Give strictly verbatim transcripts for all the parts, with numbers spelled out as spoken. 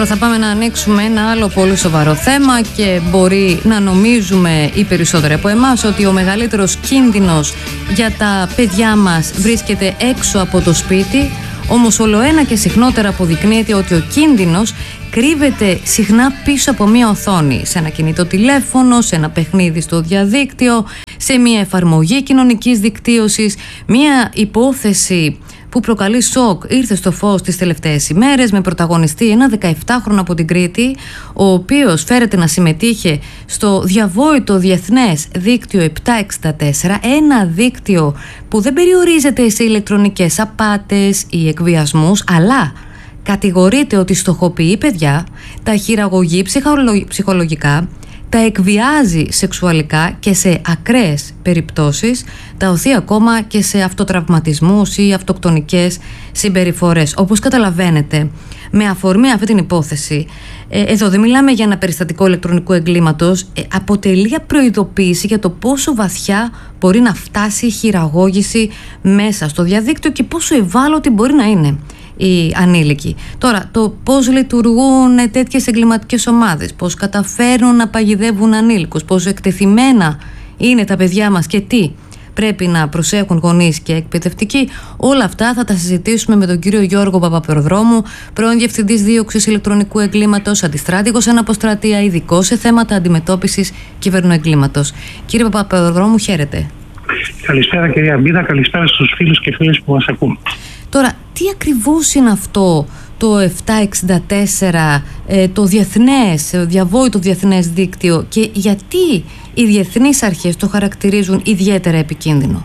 Τώρα θα πάμε να ανοίξουμε ένα άλλο πολύ σοβαρό θέμα και μπορεί να νομίζουμε οι περισσότεροι από εμάς ότι ο μεγαλύτερος κίνδυνος για τα παιδιά μας βρίσκεται έξω από το σπίτι, όμως ολοένα και συχνότερα αποδεικνύεται ότι ο κίνδυνος κρύβεται συχνά πίσω από μία οθόνη, σε ένα κινητό τηλέφωνο, σε ένα παιχνίδι στο διαδίκτυο, σε μία εφαρμογή κοινωνικής δικτύωσης, μία υπόθεση που προκαλεί σοκ ήρθε στο φως τις τελευταίες ημέρες με πρωταγωνιστή ένα δεκαεπτάχρονο από την Κρήτη, ο οποίος φέρεται να συμμετείχε στο διαβόητο διεθνές δίκτυο επτακόσια εξήντα τέσσερα, ένα δίκτυο που δεν περιορίζεται σε ηλεκτρονικές απάτες ή εκβιασμούς, αλλά κατηγορείται ότι στοχοποιεί παιδιά, τα χειραγωγεί ψυχολογικά, τα εκβιάζει σεξουαλικά και σε ακραίες περιπτώσεις τα οθεί ακόμα και σε αυτοτραυματισμούς ή αυτοκτονικές συμπεριφορές. Όπως καταλαβαίνετε, με αφορμή αυτή την υπόθεση, ε, εδώ δεν μιλάμε για ένα περιστατικό ηλεκτρονικού εγκλήματος, ε, αποτελεί προειδοποίηση για το πόσο βαθιά μπορεί να φτάσει η χειραγώγηση μέσα στο διαδίκτυο και πόσο ευάλωτη μπορεί να είναι οι ανήλικοι. Τώρα, το πώς λειτουργούν τέτοιες εγκληματικές ομάδες, πώς καταφέρουν να παγιδεύουν ανήλικους, πόσο εκτεθειμένα είναι τα παιδιά μας και τι πρέπει να προσέχουν γονείς και εκπαιδευτικοί, όλα αυτά θα τα συζητήσουμε με τον κύριο Γιώργο Παπαπεοδρόμου, πρώην Διευθυντής Δίωξης Ηλεκτρονικού Εγκλήματος, αντιστράτηγος εν αποστρατεία, ειδικό σε θέματα αντιμετώπισης κυβερνοεγκλήματος. Κύριε Παπαπεοδρόμου, χαίρετε. Καλησπέρα κυρία Μπίδα, καλησπέρα στους φίλους και φίλες που μας ακούν. Τώρα, τι ακριβώς είναι αυτό το επτακόσια εξήντα τέσσερα, το διεθνές, διαβόητο διεθνές δίκτυο, και γιατί οι διεθνείς αρχές το χαρακτηρίζουν ιδιαίτερα επικίνδυνο?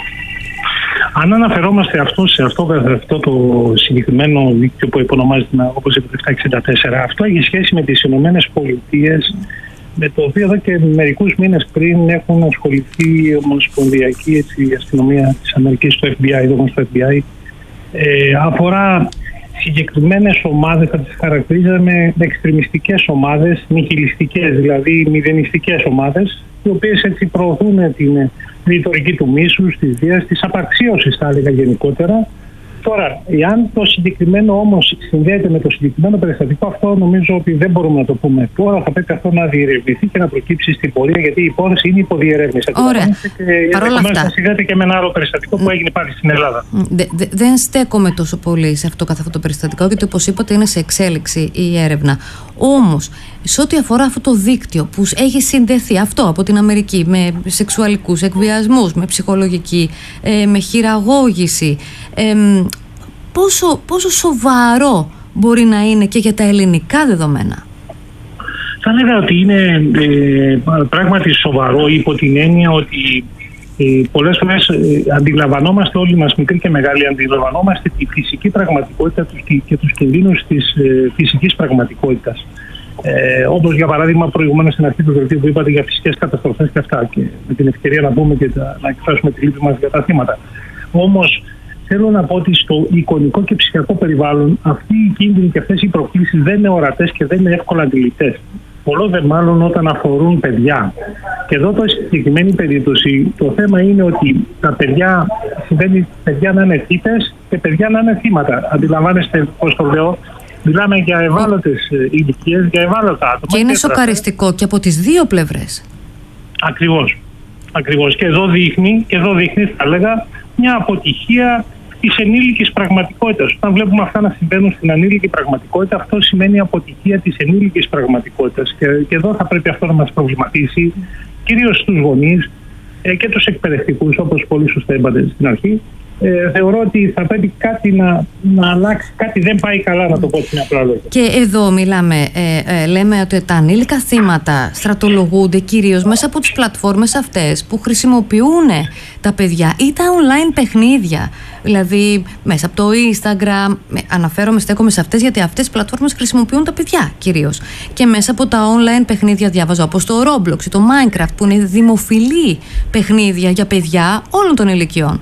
Αν αναφερόμαστε αυτό, σε αυτό, αυτό το συγκεκριμένο δίκτυο που υπονομάζεται όπως το επτακόσια εξήντα τέσσερα, αυτό έχει σχέση με τις Ηνωμένες Πολιτείες, με το οποίο εδώ και μερικούς μήνες πριν έχουν ασχοληθεί η Ομοσπονδιακή Αστυνομία της Αμερικής, το εφ μπι άι, το εφ μπι άι. Ε, αφορά συγκεκριμένες ομάδες, θα τις χαρακτηρίζαμε εξτρεμιστικές ομάδες, νιχιλιστικές, δηλαδή μηδενιστικές ομάδες, οι οποίες έτσι προωθούν την ρητορική του μίσους, της βίας, της απαξίωσης, θα έλεγα γενικότερα. Τώρα, εάν το συγκεκριμένο όμως συνδέεται με το συγκεκριμένο περιστατικό, αυτό νομίζω ότι δεν μπορούμε να το πούμε τώρα. Θα πρέπει αυτό να διερευνηθεί και να προκύψει στην πορεία, γιατί η υπόθεση είναι υποδιερεύνηση. Ωραία. Παρ' όλα αυτά, θα συνδέεται και με ένα άλλο περιστατικό που έγινε πάλι στην Ελλάδα. Δε, δε, δεν στέκομαι τόσο πολύ σε αυτό καθ' αυτό το περιστατικό, γιατί όπως είπατε είναι σε εξέλιξη η έρευνα. Όμως, σε ό,τι αφορά αυτό το δίκτυο που έχει συνδεθεί αυτό από την Αμερική με σεξουαλικούς εκβιασμούς, με ψυχολογική, ε, με χειραγώγηση, ε, πόσο, πόσο σοβαρό μπορεί να είναι και για τα ελληνικά δεδομένα? Θα λέγα ότι είναι ε, πράγματι σοβαρό, υπό την έννοια ότι ε, πολλές φορές ε, αντιλαμβανόμαστε όλοι μας, μικροί και μεγάλοι, αντιλαμβανόμαστε τη φυσική πραγματικότητα και τους κινδύνους της ε, φυσικής πραγματικότητας. Ε, όπως για παράδειγμα προηγουμένως στην αρχή του δελτίου που είπατε για φυσικές καταστροφές και αυτά, και με την ευκαιρία να πούμε και τα, να εκφράσουμε τη λύπη μας για τα θύματα. Όμως θέλω να πω ότι στο εικονικό και ψηφιακό περιβάλλον αυτοί οι κίνδυνοι και αυτές οι προκλήσεις δεν είναι ορατές και δεν είναι εύκολα αντιληπτές. Πολλό δε μάλλον όταν αφορούν παιδιά. Και εδώ το συγκεκριμένη περίπτωση το θέμα είναι ότι τα παιδιά, συμβαίνει παιδιά να είναι θύτες και παιδιά να είναι θύματα. Αντιλαμβάνεστε πώς το λέω? Μιλάμε για ευάλωτες ηλικίες, για ευάλωτα άτομα. Και είναι σοκαριστικό και από τις δύο πλευρές. Ακριβώς. Ακριβώς. Και εδώ δείχνει, και εδώ δείχνει, θα έλεγα, μια αποτυχία της ενήλικης πραγματικότητας. Όταν βλέπουμε αυτά να συμβαίνουν στην ανήλικη πραγματικότητα, αυτό σημαίνει αποτυχία της ενήλικης πραγματικότητας. Και, και εδώ θα πρέπει αυτό να μας προβληματίσει, κυρίως στους γονείς ε, και τους εκπαιδευτικούς, όπως πολύ σωστά είπατε στην αρχή. Ε, θεωρώ ότι θα πρέπει κάτι να, να αλλάξει, κάτι δεν πάει καλά, να το πω στην απλά λόγια. Και εδώ μιλάμε, ε, ε, λέμε ότι τα ανήλικα θύματα στρατολογούνται κυρίως μέσα από τις πλατφόρμες αυτές που χρησιμοποιούν τα παιδιά ή τα online παιχνίδια. Δηλαδή μέσα από το Instagram, αναφέρομαι, στέκομαι σε αυτές γιατί αυτές οι πλατφόρμες χρησιμοποιούν τα παιδιά κυρίως. Και μέσα από τα online παιχνίδια διάβαζα, όπως το Roblox ή το Minecraft, που είναι δημοφιλή παιχνίδια για παιδιά όλων των ηλικιών.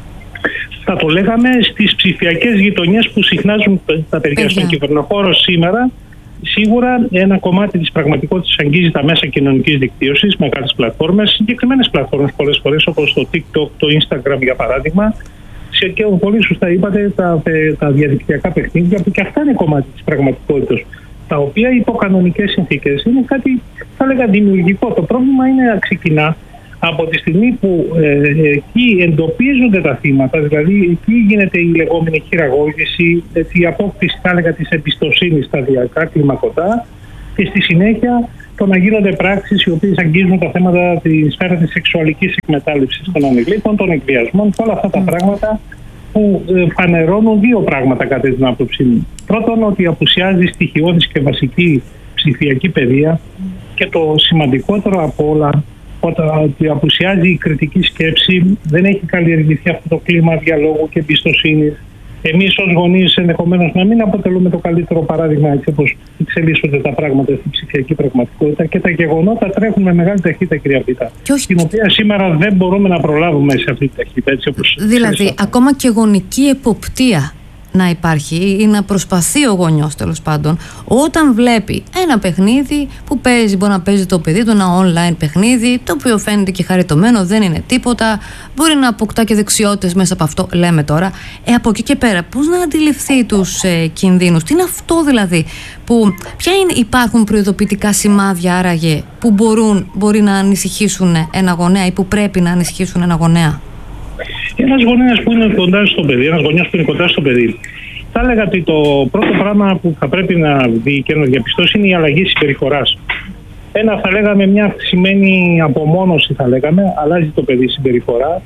Θα το λέγαμε στις ψηφιακές γειτονιές που συχνάζουν τα παιδιά στον κυβερνοχώρο σήμερα. Σίγουρα ένα κομμάτι της πραγματικότητας αγγίζει τα μέσα κοινωνικής δικτύωσης, μεγάλες πλατφόρμες, συγκεκριμένες πλατφόρμες πολλές φορές, όπως το TikTok, το Instagram για παράδειγμα. Και πολύ σωστά είπατε τα, τα διαδικτυακά παιχνίδια, που και αυτά είναι κομμάτι της πραγματικότητας. τα οποία υπό κανονικές συνθήκες είναι κάτι, θα έλεγα, δημιουργικό. Το πρόβλημα είναι ξεκινά από τη στιγμή που ε, εκεί εντοπίζονται τα θύματα, δηλαδή εκεί γίνεται η λεγόμενη χειραγώγηση, η απόκτηση, θα έλεγα, της εμπιστοσύνης σταδιακά, κλιμακωτά, και στη συνέχεια το να γίνονται πράξεις οι οποίες αγγίζουν τα θέματα της σφαίρα της σεξουαλικής εκμετάλλευσης των ανηλίκων, των εκβιασμών και όλα αυτά τα πράγματα που φανερώνουν δύο πράγματα κατά την άποψή μου. Πρώτον, ότι απουσιάζει στοιχειώδης και βασική ψηφιακή παιδεία, και το σημαντικότερο από όλα, ότι απουσιάζει η κριτική σκέψη, δεν έχει καλλιεργηθεί αυτό το κλίμα διαλόγου και εμπιστοσύνης. Εμείς ως γονείς ενδεχομένως να μην αποτελούμε το καλύτερο παράδειγμα έτσι όπως εξελίσσονται τα πράγματα στην ψηφιακή πραγματικότητα, και τα γεγονότα τρέχουν με μεγάλη ταχύτητα, κυρία Πίτα, όχι... την οποία σήμερα δεν μπορούμε να προλάβουμε σε αυτή τη ταχύτητα. Έτσι όπως δηλαδή, ακόμα και γονική εποπτεία να υπάρχει ή να προσπαθεί ο γονιός, τέλος πάντων, όταν βλέπει ένα παιχνίδι που παίζει, μπορεί να παίζει το παιδί του, ένα online παιχνίδι, το οποίο φαίνεται και χαριτωμένο, δεν είναι τίποτα, μπορεί να αποκτά και δεξιότητες μέσα από αυτό, λέμε τώρα. Ε, από εκεί και πέρα, πώς να αντιληφθεί τους ε, κινδύνους, τι είναι αυτό δηλαδή, που, ποια είναι, υπάρχουν προειδοποιητικά σημάδια άραγε που μπορούν, μπορεί να ανησυχήσουν ένα γονέα ή που πρέπει να ανησυχήσουν ένα γονέα? Ένας γονέας που είναι κοντά στο παιδί, ένας γονιός που είναι κοντά στο παιδί, θα έλεγα ότι το πρώτο πράγμα που θα πρέπει να δει και να διαπιστώσει είναι η αλλαγή συμπεριφοράς. Ένα, θα λέγαμε, μια αυξημένη απομόνωση, θα λέγαμε, αλλάζει το παιδί συμπεριφορά.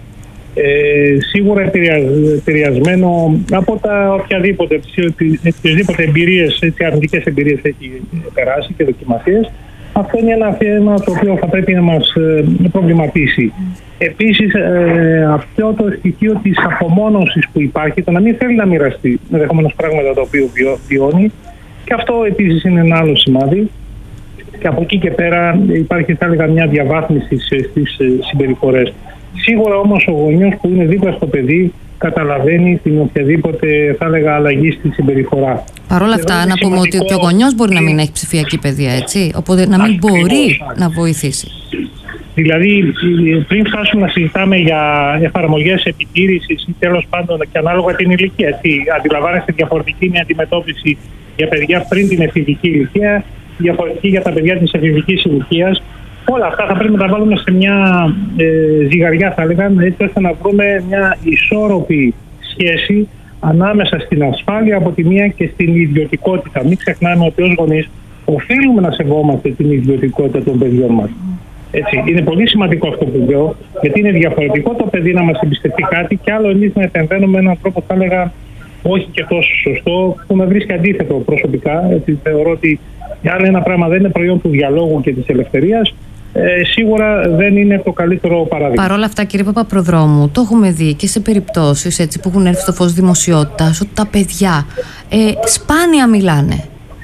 Ε, σίγουρα επηρεασμένο από τα οποιαδήποτε, οποιασδήποτε εμπειρίες, έτσι, αρνητικές εμπειρίες έχει περάσει και δοκιμασίες. Αυτό είναι ένα θέμα το οποίο θα πρέπει να μας ε, προβληματίσει. Επίσης, ε, αυτό το στοιχείο της απομόνωσης που υπάρχει, το να μην θέλει να μοιραστεί ενδεχομένως πράγματα τα οποία βιώνει, και αυτό επίσης είναι ένα άλλο σημάδι. Και από εκεί και πέρα υπάρχει, θα έλεγα, μια διαβάθμιση στις συμπεριφορές. Σίγουρα όμως ο γονιός που είναι δίπλα στο παιδί καταλαβαίνει την οποιαδήποτε, θα έλεγα, αλλαγή στη συμπεριφορά. Παρ' όλα αυτά, να πούμε ότι και ο γονιός μπορεί να μην έχει ψηφιακή παιδεία, έτσι, οπότε να μην μπορεί να βοηθήσει. Δηλαδή, πριν φτάσουμε να συζητάμε για εφαρμογές επιτήρησης ή τέλος πάντων και ανάλογα την ηλικία, έτσι, αντιλαμβάνεστε διαφορετική είναι η αντιμετώπιση για παιδιά πριν την εφηβική ηλικία, διαφορετική για τα παιδιά της εφηβικής ηλικίας. Όλα αυτά θα πρέπει να τα βάλουμε σε μια ε, ζυγαριά, θα λέγαμε, έτσι ώστε να βρούμε μια ισόρροπη σχέση ανάμεσα στην ασφάλεια από τη μία και στην ιδιωτικότητα. Μην ξεχνάμε ότι ως γονείς οφείλουμε να σεβόμαστε την ιδιωτικότητα των παιδιών μας. Έτσι, είναι πολύ σημαντικό αυτό που λέω, γιατί είναι διαφορετικό το παιδί να μας εμπιστευτεί κάτι και άλλο εμείς να επεμβαίνουμε με έναν τρόπο, θα έλεγα, όχι και τόσο σωστό, που με βρίσκει αντίθετο προσωπικά. Έτσι, θεωρώ ότι αν ένα πράγμα δεν είναι προϊόν του διαλόγου και της ελευθερίας, ε, σίγουρα δεν είναι το καλύτερο παράδειγμα. Παρ' όλα αυτά, κύριε Παπαπροδρόμου, το έχουμε δει και σε περιπτώσεις έτσι, που έχουν έρθει στο φως δημοσιότητας, ότι τα παιδιά ε, σπάνια μιλάνε.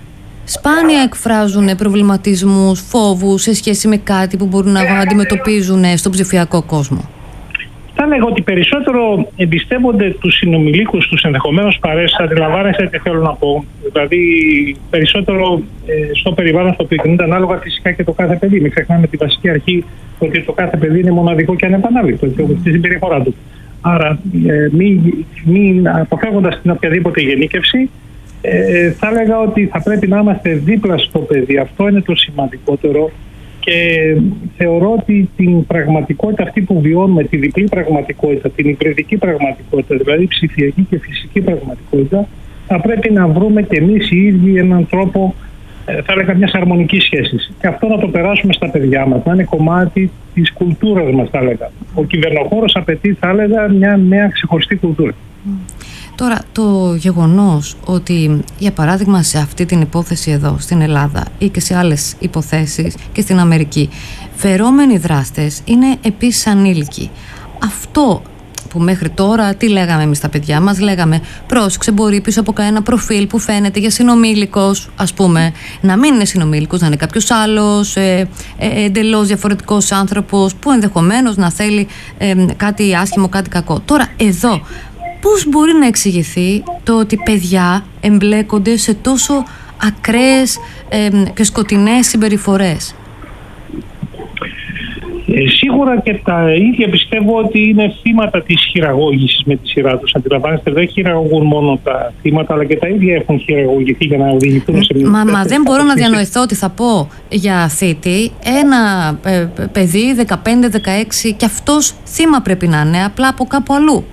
Σπάνια εκφράζουν προβληματισμούς, φόβους σε σχέση με κάτι που μπορούν να αντιμετωπίζουν στον ψηφιακό κόσμο. Θα λέγω ότι περισσότερο εμπιστεύονται τους συνομιλίκους τους, ενδεχομένως παρέσεις, αντιλαμβάνεστε τι θέλω να πω. Δηλαδή, περισσότερο ε, στο περιβάλλον στο οποίο κινούνται, ανάλογα φυσικά και το κάθε παιδί. Μην ξεχνάμε τη βασική αρχή ότι το κάθε παιδί είναι μοναδικό και ανεπανάληπτο στη συμπεριφορά του. Άρα, ε, μην, μην αποφεύγοντας την οποιαδήποτε γενίκευση, ε, θα έλεγα ότι θα πρέπει να είμαστε δίπλα στο παιδί. Αυτό είναι το σημαντικότερο. Και θεωρώ ότι την πραγματικότητα αυτή που βιώνουμε, τη διπλή πραγματικότητα, την υπηρετική πραγματικότητα, δηλαδή ψηφιακή και φυσική πραγματικότητα, θα πρέπει να βρούμε και εμείς οι ίδιοι έναν τρόπο, θα έλεγα, μιας αρμονικής σχέσης. Και αυτό να το περάσουμε στα παιδιά μας, να είναι κομμάτι της κουλτούρας μας, θα έλεγα. Ο κυβερνοχώρος απαιτεί, θα έλεγα, μια νέα ξεχωριστή κουλτούρα. Τώρα, το γεγονός ότι, για παράδειγμα, σε αυτή την υπόθεση εδώ στην Ελλάδα ή και σε άλλες υποθέσεις και στην Αμερική, φερόμενοι δράστες είναι επίσης ανήλικοι. Αυτό που μέχρι τώρα, τι λέγαμε εμείς τα παιδιά μας, λέγαμε πρόσεξε, μπορεί πίσω από κανένα προφίλ που φαίνεται για συνομήλικος, ας πούμε, να μην είναι συνομήλικος, να είναι κάποιος άλλος, ε, ε, εντελώς διαφορετικός άνθρωπος που ενδεχομένως να θέλει ε, κάτι άσχημο, κάτι κακό. Τώρα, εδώ, πώς μπορεί να εξηγηθεί το ότι παιδιά εμπλέκονται σε τόσο ακραίες ε, και σκοτεινές συμπεριφορές? Ε, σίγουρα και τα ίδια πιστεύω ότι είναι θύματα της χειραγώγησης με τη σειρά τους. Αντιλαμβάνεστε, δεν χειραγωγούν μόνο τα θύματα, αλλά και τα ίδια έχουν χειραγωγηθεί για να οδηγηθούν σε μια. Μα, μα δεν μπορώ να διανοηθώ ότι θα πω για θήτη ένα ε, παιδί δεκαπέντε δεκαέξι και αυτός θύμα πρέπει να είναι, απλά από κάπου αλλού.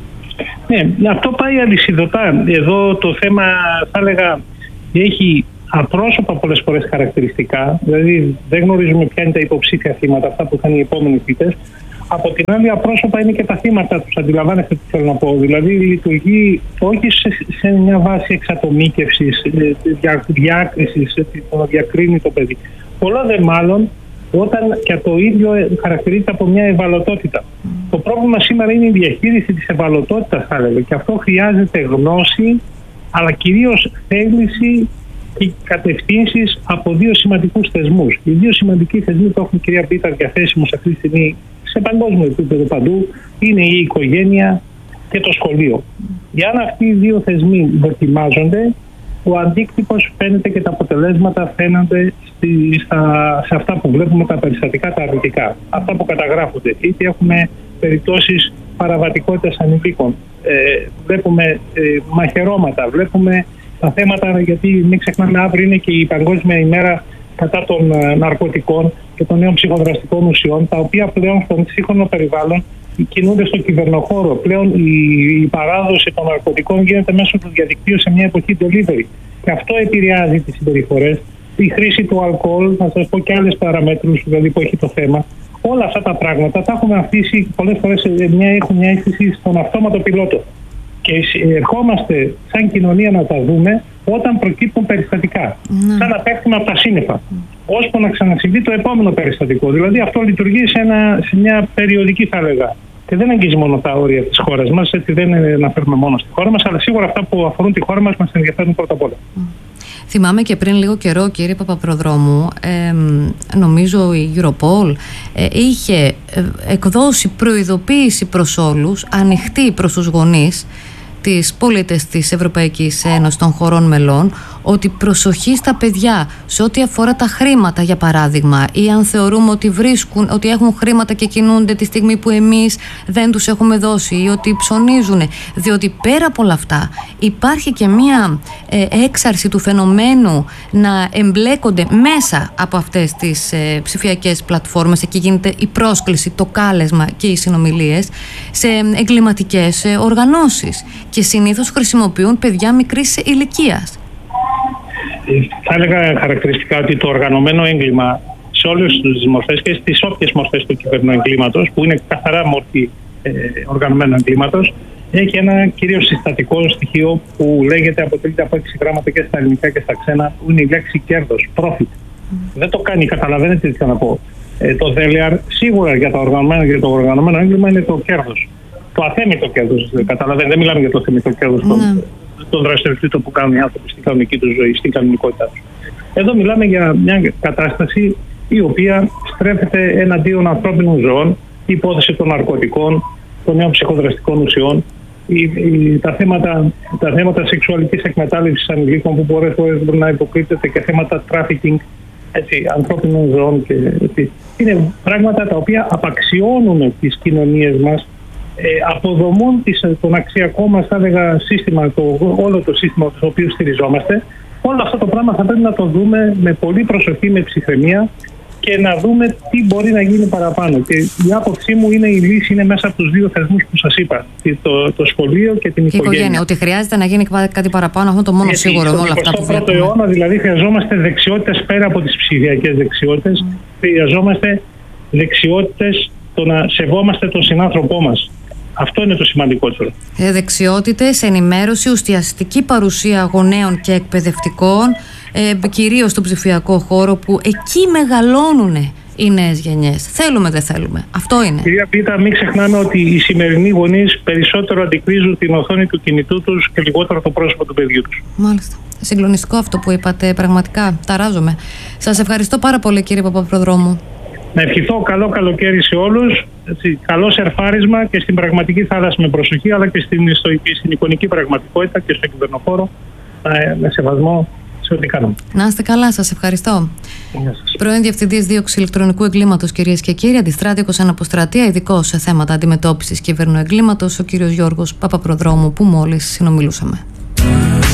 Ναι, αυτό πάει αλυσιδωτά. Εδώ το θέμα, θα έλεγα, έχει απρόσωπα πολλές φορές χαρακτηριστικά, δηλαδή δεν γνωρίζουμε ποια είναι τα υποψήφια θύματα, αυτά που θα είναι οι επόμενοι θύτες. Από την άλλη, απρόσωπα είναι και τα θύματα τους, αντιλαμβάνεστε τι θέλω να πω. Δηλαδή λειτουργεί όχι σε, σε μια βάση εξατομίκευσης, διά, διάκρισης, το να διακρίνει το παιδί. Πολλά δε μάλλον όταν και το ίδιο χαρακτηρίζεται από μια ευαλωτότητα. Mm. Το πρόβλημα σήμερα είναι η διαχείριση της ευαλωτότητας, θα έλεγα, και αυτό χρειάζεται γνώση, αλλά κυρίως θέληση και κατευθύνσεις από δύο σημαντικούς θεσμούς. Οι δύο σημαντικοί θεσμοί που έχουν, κυρία Πίτα, διαθέσιμους αυτή τη στιγμή σε παγκόσμιο επίπεδο παντού είναι η οικογένεια και το σχολείο. Για αν αυτοί οι δύο θεσμοί δοκιμάζονται, ο αντίκτυπος φαίνεται και τα αποτελέσματα φαίνονται στη, στα, σε αυτά που βλέπουμε, τα περιστατικά, τα αρνητικά. Αυτά που καταγράφονται. Είτε έχουμε περιπτώσεις παραβατικότητας ανηλίκων, ε, βλέπουμε ε, μαχαιρώματα, βλέπουμε τα θέματα, γιατί μην ξεχνάμε, αύριο είναι και η Παγκόσμια ημέρα κατά των ε, ναρκωτικών και των νέων ψυχοδραστικών ουσιών, τα οποία πλέον στον σύγχρονο περιβάλλον κινούνται στο κυβερνοχώρο. Πλέον η, η παράδοση των ναρκωτικών γίνεται μέσω του διαδικτύου σε μια εποχή delivery. Και αυτό επηρεάζει τις συμπεριφορές. Η χρήση του αλκοόλ, να σας πω και άλλες παραμέτρους δηλαδή που έχει το θέμα. Όλα αυτά τα πράγματα τα έχουμε αφήσει πολλές φορές, μια, έχουν μια αίσθηση στον αυτόματο πιλότο. Και ερχόμαστε σαν κοινωνία να τα δούμε όταν προκύπτουν περιστατικά. Mm. Σαν να πέφτουμε από τα σύννεφα. Mm. Ώσπου να ξανασυμβεί το επόμενο περιστατικό. Δηλαδή αυτό λειτουργεί σε, ένα, σε μια περιοδική, θα έλεγα. Και δεν αγγίζει μόνο τα όρια της χώρας μας, έτσι δεν αναφέρουμε μόνο στη χώρα μας, αλλά σίγουρα αυτά που αφορούν τη χώρα μας μας ενδιαφέρουν πρώτα απ' όλα. Mm. Θυμάμαι και πριν λίγο καιρό, κύριε Παπαπροδρόμου, ε, νομίζω η Europol ε, είχε εκδώσει προειδοποίηση προς όλους, ανοιχτή προς τους γονείς, τις πολίτες της Ευρωπαϊκής Ένωσης, των χωρών μελών, ότι προσοχή στα παιδιά σε ό,τι αφορά τα χρήματα, για παράδειγμα, ή αν θεωρούμε ότι βρίσκουν, ότι έχουν χρήματα και κινούνται τη στιγμή που εμείς δεν τους έχουμε δώσει, ή ότι ψωνίζουν. Διότι πέρα από όλα αυτά υπάρχει και μία ε, έξαρση του φαινομένου να εμπλέκονται μέσα από αυτές τις ε, ψηφιακές πλατφόρμες. Εκεί γίνεται η πρόσκληση, το κάλεσμα και οι συνομιλίες σε εγκληματικές ε, οργανώσεις. Και συνήθως χρησιμοποιούν παιδιά μικρής ηλικίας. Θα έλεγα χαρακτηριστικά ότι το οργανωμένο έγκλημα σε όλες τις μορφές και στις όποιες μορφές του κυβερνοεγκλήματος, που είναι καθαρά μορφή ε, οργανωμένου εγκλήματος, έχει ένα κυρίως συστατικό στοιχείο που λέγεται, αποτελείται από έξι γράμματα και στα ελληνικά και στα ξένα, που είναι η λέξη κέρδος, profit. Mm. Δεν το κάνει, καταλαβαίνετε τι θα να πω. Ε, το δέλεαρ σίγουρα για το οργανωμένο, για το οργανωμένο έγκλημα είναι το κέρδος. Το αθέμητο κέρδος, καταλαβαίνετε, δεν μιλάμε για το αθέμητο κέρδος mm. των, των δραστηριοτήτων που κάνουν οι άνθρωποι στην κανονική τους ζωή, στην κανονικότητά τους. Εδώ μιλάμε για μια κατάσταση η οποία στρέφεται εναντίον ανθρώπινων ζώων, η υπόθεση των ναρκωτικών, των νέων ψυχοδραστικών ουσιών, η, η, τα, θέματα, τα θέματα σεξουαλικής εκμετάλλευσης ανηλίκων που πολλές φορές μπορεί να υποκρύπτεται και θέματα trafficking, έτσι, ανθρώπινων ζώων. Και, έτσι. Είναι πράγματα τα οποία απαξιώνουν τις κοινωνίες μας, ε, αποδομούν τις, τον αξιακό μας, θα έλεγα, σύστημα, το, όλο το σύστημα το οποίο στηριζόμαστε. Όλο αυτό το πράγμα θα πρέπει να το δούμε με πολύ προσοχή, με ψυχραιμία και να δούμε τι μπορεί να γίνει παραπάνω. Και η άποψή μου είναι η λύση είναι μέσα από τους δύο θεσμούς που σας είπα, το, το σχολείο και την και οικογένεια. οικογένεια. Ότι χρειάζεται να γίνει κάτι παραπάνω, αυτό το μόνο γιατί σίγουρο με όλα αυτά που βλέπουμε. Στον εικοστό πρώτο αιώνα δηλαδή χρειαζόμαστε δεξιότητες πέρα από τις ψηφιακές δεξιότητες. Mm. Χρειαζόμαστε δεξιότητες το να σεβόμαστε τον συνάνθρωπό μας. Αυτό είναι το σημαντικότερο. Ε, δεξιότητες, ενημέρωση, ουσιαστική παρουσία γονέων και εκπαιδευτικών, ε, κυρίως στον ψηφιακό χώρο που εκεί μεγαλώνουν οι νέες γενιές. Θέλουμε, δεν θέλουμε. Αυτό είναι. Κυρία Πίτα, μην ξεχνάμε ότι οι σημερινοί γονείς περισσότερο αντικρίζουν την οθόνη του κινητού τους και λιγότερο το πρόσωπο του παιδιού τους. Μάλιστα. Συγκλονιστικό αυτό που είπατε, πραγματικά. Ταράζομαι. Σας ευχαριστώ πάρα πολύ, κύριε Παπαπροδρόμου. Να ευχηθώ καλό καλοκαίρι σε όλους, έτσι, καλό σερφάρισμα και στην πραγματική θάλασσα με προσοχή, αλλά και στην, στο, στην εικονική πραγματικότητα και στο κυβερνοχώρο, με σεβασμό σε ό,τι κάνουμε. Να είστε καλά, σας ευχαριστώ. Γεια σας. Πρώην Διευθυντής Δίωξης Ηλεκτρονικού Εγκλήματος, κυρίες και κύριοι, αντιστράτηγος εν αποστρατεία, ειδικός σε θέματα αντιμετώπισης κυβερνοεγκλήματος, ο κύριος Γιώργος Παπαπροδρόμου, που μόλις συνομιλούσαμε.